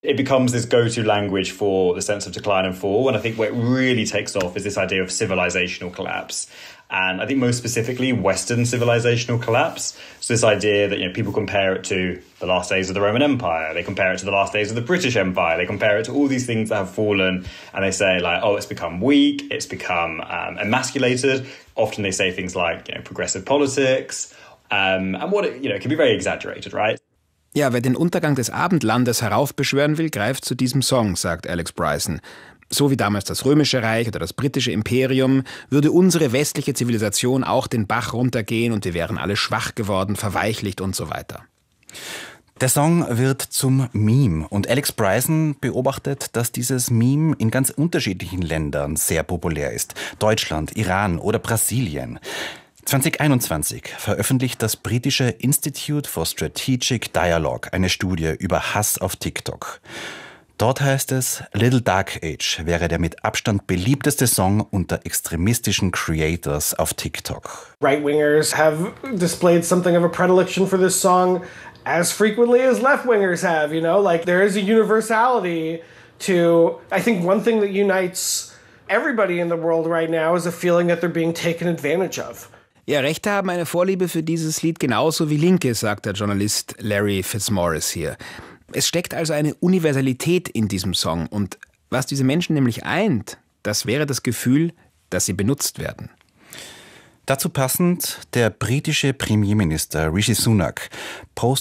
It becomes this go-to language for the sense of decline and fall. And I think where it really takes off is this idea of civilizational collapse. And I think most specifically Western civilizational collapse. So this idea that, people compare it to the last days of the Roman Empire. They compare it to the last days of the British Empire. They compare it to all these things that have fallen. And they say it's become weak. It's become emasculated. Often they say things like, progressive politics. And what it can be very exaggerated, right? Ja, wer den Untergang des Abendlandes heraufbeschwören will, greift zu diesem Song, sagt Alex Bryson. So wie damals das Römische Reich oder das britische Imperium, würde unsere westliche Zivilisation auch den Bach runtergehen und wir wären alle schwach geworden, verweichlicht und so weiter. Der Song wird zum Meme und Alex Bryson beobachtet, dass dieses Meme in ganz unterschiedlichen Ländern sehr populär ist. Deutschland, Iran oder Brasilien. 2021 veröffentlicht das britische Institute for Strategic Dialogue eine Studie über Hass auf TikTok. Dort heißt es, Little Dark Age wäre der mit Abstand beliebteste Song unter extremistischen Creators auf TikTok. Right-wingers have displayed something of a predilection for this song as frequently as left-wingers have, there is a universality to, I think one thing that unites everybody in the world right now is a feeling that they're being taken advantage of. Ja, Rechte haben eine Vorliebe für dieses Lied genauso wie Linke, sagt der Journalist Larry Fitzmaurice hier. Es steckt also eine Universalität in diesem Song. Und was diese Menschen nämlich eint, das wäre das Gefühl, dass sie benutzt werden. Dazu passend, der britische Premierminister Rishi Sunak postet